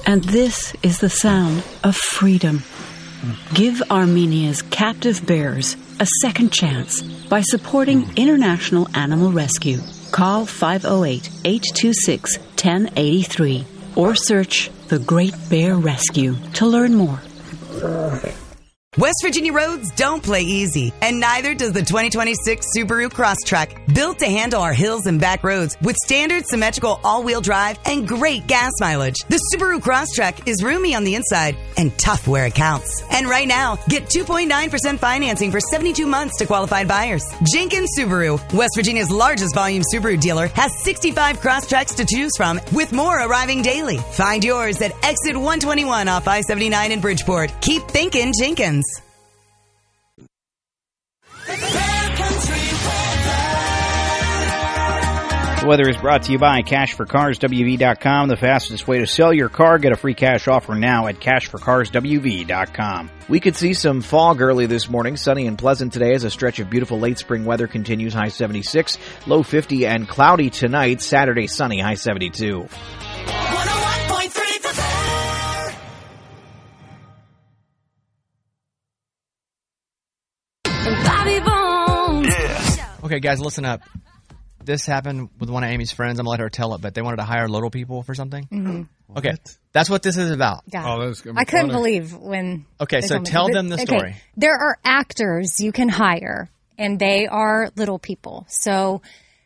And this is the sound of freedom. Give Armenia's captive bears a second chance by supporting International Animal Rescue. Call 508-826-1083 or search The Great Bear Rescue to learn more. West Virginia roads don't play easy, and neither does the 2026 Subaru Crosstrek. Built to handle our hills and back roads with standard symmetrical all-wheel drive and great gas mileage. The Subaru Crosstrek is roomy on the inside and tough where it counts. And right now, get 2.9% financing for 72 months to qualified buyers. Jenkins Subaru, West Virginia's largest volume Subaru dealer, has 65 Crosstreks to choose from, with more arriving daily. Find yours at exit 121 off I-79 in Bridgeport. Keep thinking Jenkins. The weather is brought to you by CashForCarsWV.com, the fastest way to sell your car. Get a free cash offer now at CashForCarsWV.com. We could see some fog early this morning. Sunny and pleasant today as a stretch of beautiful late spring weather continues. High 76, low 50, and cloudy tonight. Saturday sunny, high 72. 101.3 Bobby Bones. Yeah. Okay, guys, listen up. This happened with one of Amy's friends. I'm going to let her tell it, but they wanted to hire little people for something. Mm-hmm. Okay, that's what this is about. Yeah. Oh, that's gonna be I couldn't believe when. Okay, so tell them the story. Okay. There are actors you can hire, and they are little people. So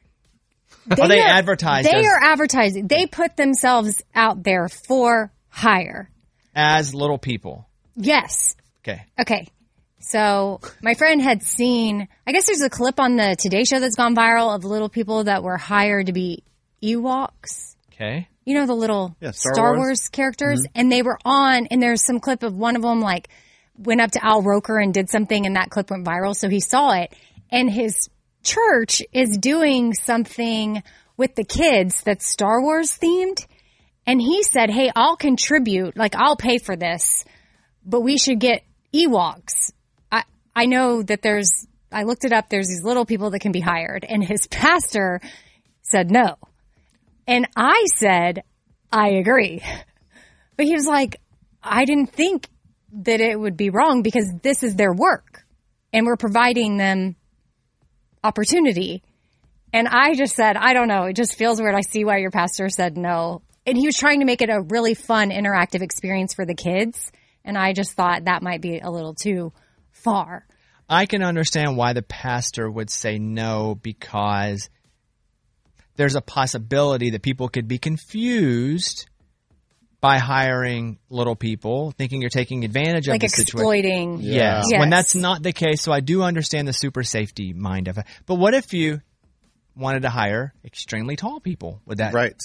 are they advertised? They are advertising. They put themselves out there for hire as little people. Yes. Okay. So my friend had seen, I guess there's a clip on the Today Show that's gone viral of little people that were hired to be Ewoks. Okay. You know, the little Star Wars characters? Mm-hmm. And they were on, and there's some clip of one of them, like, went up to Al Roker and did something, and that clip went viral, so he saw it. And his church is doing something with the kids that's Star Wars themed. And he said, hey, I'll contribute, like, I'll pay for this, but we should get Ewoks. I know that I looked it up, there's these little people that can be hired. And his pastor said no. And I said, I agree. But he was like, I didn't think that it would be wrong because this is their work. And we're providing them opportunity. And I just said, I don't know. It just feels weird. I see why your pastor said no. And he was trying to make it a really fun, interactive experience for the kids. And I just thought that might be a little too far. I can understand why the pastor would say no, because there's a possibility that people could be confused by hiring little people, thinking you're taking advantage of the situation. Like exploiting. Yes. When that's not the case. So I do understand the super safety mind of it. But what if you wanted to hire extremely tall people? Would that right?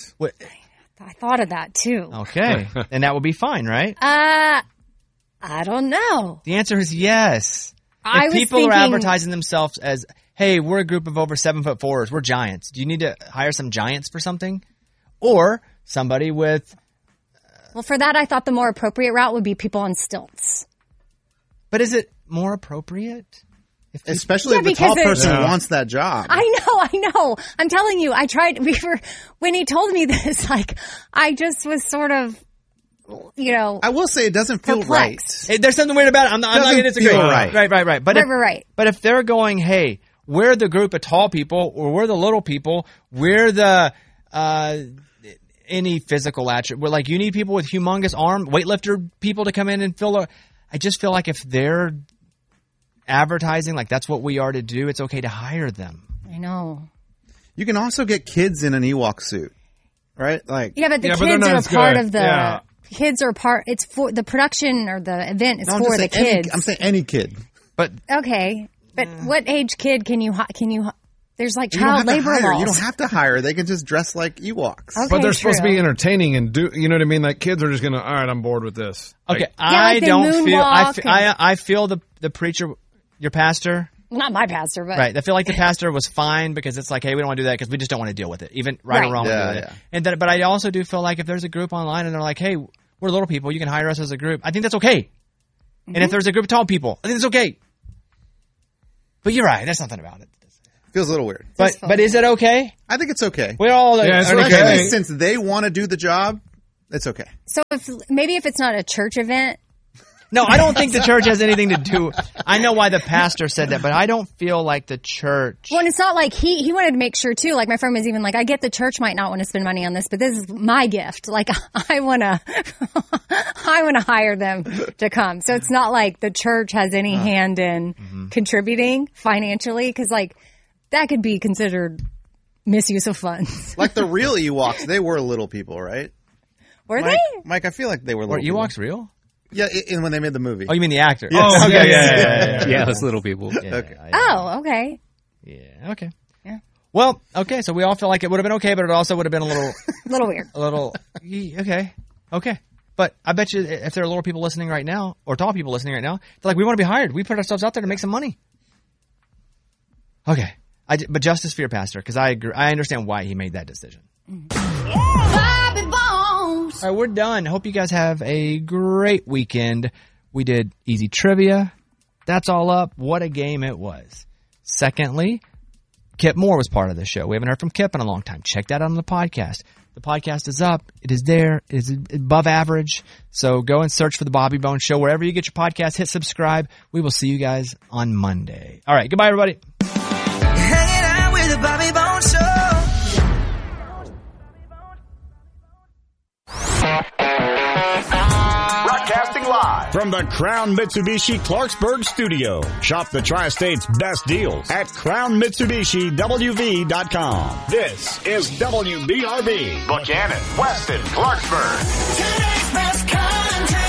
I thought of that too. Okay. And that would be fine, right? I don't know. The answer is yes. If people are advertising themselves as, hey, we're a group of over 7'4"s, we're giants. Do you need to hire some giants for something? Or somebody with... Well, for that, I thought the more appropriate route would be people on stilts. But is it more appropriate? Especially if the tall person wants that job. I know. I'm telling you, when he told me this, like, I just was sort of... I will say it doesn't feel right. There's something weird about it. I'm not going to disagree. Right. But But if they're going, hey, we're the group of tall people, or we're the little people, we're the any physical attribute. We're like, you need people with humongous arm, weightlifter people to come in and fill. I just feel like if they're advertising like that's what we are to do, it's okay to hire them. I know. You can also get kids in an Ewok suit, right? Like, but the kids are a part of the. Yeah. Kids are part. It's for the production or the event is for the kids. I'm saying any kid. But okay, but what age kid can you? There's like child labor laws. You don't have to hire. They can just dress like Ewoks. Okay, but they're supposed to be entertaining and do. You know what I mean? Like kids are just gonna. All right, I'm bored with this. Okay, I don't feel. I feel the preacher, your pastor. Not my pastor, but right. I feel like the pastor was fine because it's like, hey, we don't want to do that because we just don't want to deal with it, even right or wrong. Yeah. And but I also do feel like if there's a group online and they're like, hey, we're little people, you can hire us as a group. I think that's okay. Mm-hmm. And if there's a group of tall people, I think it's okay. But you're right. There's something about it. Feels a little weird. But is it okay? I think it's okay. We're all especially since they want to do the job. It's okay. So if it's not a church event. No, I don't think the church has anything to do. I know why the pastor said that, but I don't feel like the church. Well, and it's not like he wanted to make sure too. Like my friend was even like, I get the church might not want to spend money on this, but this is my gift. Like I want to hire them to come. So it's not like the church has any hand in contributing financially, because like that could be considered misuse of funds. Like the real Ewoks, they were little people, right? Were they? Mike, I feel like they were little Were people. Ewoks real? Yeah, when they made the movie. Oh, you mean the actor? Yes. Oh, okay, Yeah, those little people. Yeah, Okay. Oh, okay. Yeah, okay. Yeah. Well, okay, so we all feel like it would have been okay, but it also would have been a little... A little weird. Okay. But I bet you if there are little people listening right now, or tall people listening right now, they're like, we want to be hired. We put ourselves out there to make some money. Okay. But justice for your pastor, because I agree. I understand why he made that decision. Bobby Bones. All right, we're done. Hope you guys have a great weekend. We did easy trivia. That's all up. What a game it was. Secondly, Kip Moore was part of the show. We haven't heard from Kip in a long time. Check that out on the podcast. The podcast is up. It is there. It is above average. So go and search for the Bobby Bones Show. Wherever you get your podcast, hit subscribe. We will see you guys on Monday. All right, goodbye, everybody. Hanging out with the Bobby Bones Show. Broadcasting live from the Crown Mitsubishi Clarksburg studio. Shop the Tri-State's best deals at CrownMitsubishiWV.com. This is WBRB, Buchanan, Weston, Clarksburg. Today's best content.